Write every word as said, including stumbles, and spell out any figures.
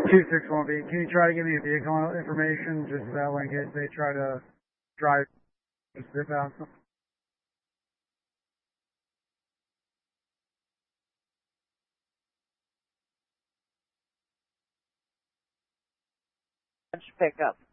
two six one B, can you try to give me a vehicle information, just that way in case they try to drive, just zip out? Pickup.